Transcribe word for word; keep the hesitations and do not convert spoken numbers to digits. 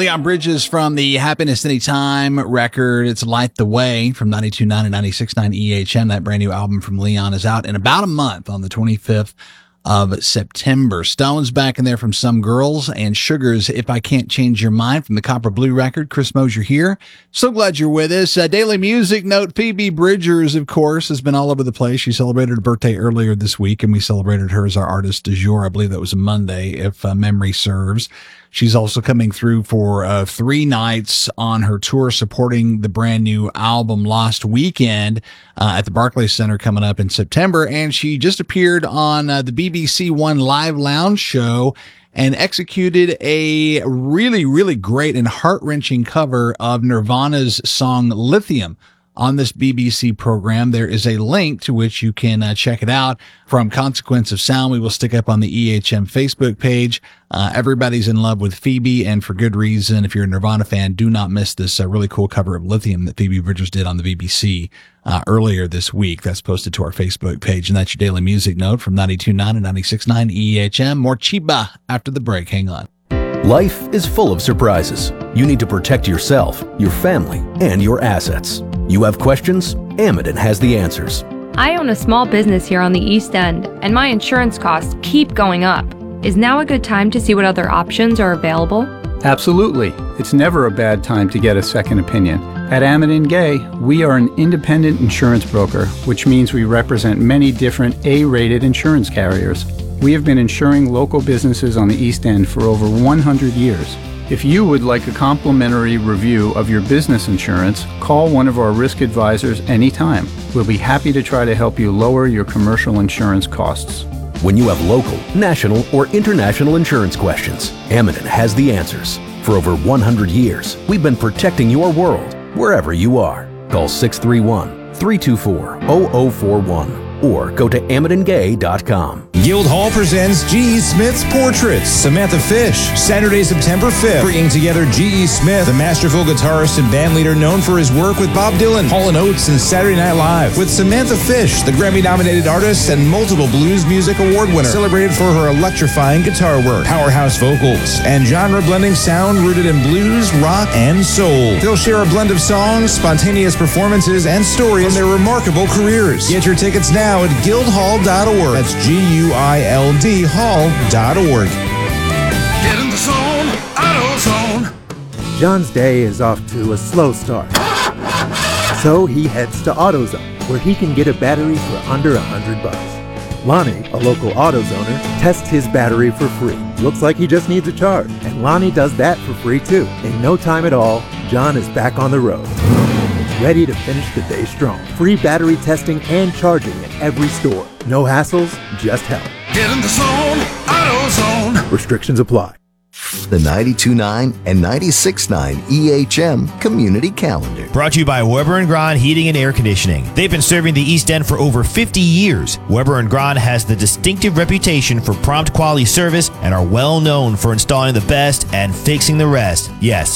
Leon Bridges from the Happiness Anytime record. It's Light the Way from ninety-two point nine and ninety-six point nine E H M. That brand new album from Leon is out in about a month on the twenty-fifth of September. Stones back in there from Some Girls, and Sugar's If I Can't Change Your Mind from the Copper Blue record. Chris Mosier here. So glad you're with us. Uh, daily music note, Phoebe Bridgers, of course, has been all over the place. She celebrated her birthday earlier this week, and we celebrated her as our artist du jour. I believe that was a Monday, if uh, memory serves. She's also coming through for uh, three nights on her tour supporting the brand new album Lost Weekend uh, at the Barclays Center coming up in September. And she just appeared on uh, the B B C One Live Lounge show and executed a really, really great and heart-wrenching cover of Nirvana's song Lithium on this B B C program. There is a link to which you can uh, check it out from Consequence of Sound. We will stick up on the E H M Facebook page. Uh, everybody's in love with Phoebe, and for good reason. If you're a Nirvana fan, do not miss this uh, really cool cover of Lithium that Phoebe Bridgers did on the B B C uh, earlier this week. That's posted to our Facebook page, and that's your daily music note from ninety-two point nine and ninety-six point nine E H M. More Chiba after the break. Hang on. Life is full of surprises. You need to protect yourself, your family, and your assets. You have questions? Amidon has the answers. I own a small business here on the East End, and my insurance costs keep going up. Is now a good time to see what other options are available? Absolutely. It's never a bad time to get a second opinion. At Amidon Gay, we are an independent insurance broker, which means we represent many different A-rated insurance carriers. We have been insuring local businesses on the East End for over one hundred years. If you would like a complimentary review of your business insurance, call one of our risk advisors anytime. We'll be happy to try to help you lower your commercial insurance costs. When you have local, national, or international insurance questions, Amidon has the answers. For over one hundred years, we've been protecting your world, wherever you are. Call six three one, three two four, zero zero four one or go to amidon gay dot com. Guildhall presents G E. Smith's Portraits, Samantha Fish, Saturday, September fifth, bringing together G E. Smith, the masterful guitarist and bandleader known for his work with Bob Dylan, Hall and Oates, and Saturday Night Live, with Samantha Fish, the Grammy-nominated artist and multiple Blues Music Award winner, celebrated for her electrifying guitar work, powerhouse vocals, and genre-blending sound rooted in blues, rock, and soul. They'll share a blend of songs, spontaneous performances, and stories from their remarkable careers. Get your tickets now at guildhall dot org. That's G U I L D hall dot org. Get in the zone, AutoZone. John's day is off to a slow start. So he heads to AutoZone, where he can get a battery for under a hundred bucks. Lonnie, a local AutoZoner, tests his battery for free. Looks like he just needs a charge, and Lonnie does that for free too. In no time at all, John is back on the road, ready to finish the day strong. Free battery testing and charging at every store. No hassles, just help. Get in the zone, AutoZone. Restrictions apply. The ninety-two point nine and ninety-six point nine E H M Community Calendar. Brought to you by Weber and Grahn Heating and Air Conditioning. They've been serving the East End for over fifty years. Weber and Grahn has the distinctive reputation for prompt quality service and are well known for installing the best and fixing the rest. Yes,